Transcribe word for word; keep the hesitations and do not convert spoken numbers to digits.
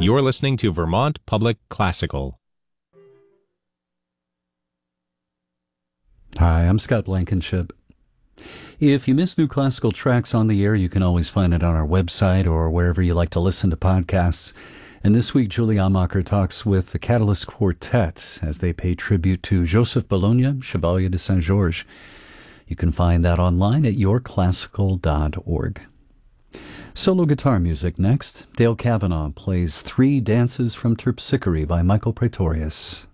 You're listening to Vermont Public Classical. Hi, I'm Scott Blankenship. If you miss new classical tracks on the air, you can always find it on our website or wherever you like to listen to podcasts. And this week, Julie Amacher talks with the Catalyst Quartet as they pay tribute to Joseph Bologna, Chevalier de Saint-Georges. You can find that online at your classical dot org. Solo guitar music next. Dale Kavanaugh plays Three Dances from Terpsichore by Michael Praetorius.